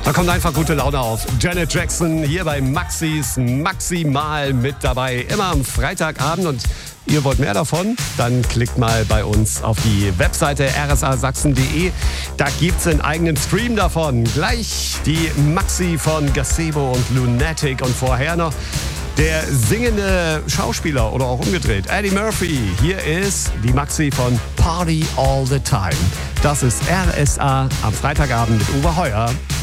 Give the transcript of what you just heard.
Da kommt einfach gute Laune auf. Janet Jackson hier bei Maxis maximal mit dabei. Immer am Freitagabend und ihr wollt mehr davon? Dann klickt mal bei uns auf die Webseite rsasachsen.de. Da gibt's einen eigenen Stream davon. Gleich die Maxi von Gazebo und Lunatic und vorher noch der singende Schauspieler oder auch umgedreht, Eddie Murphy. Hier ist die Maxi von Party All the Time. Das ist RSA am Freitagabend mit Uwe Heuer.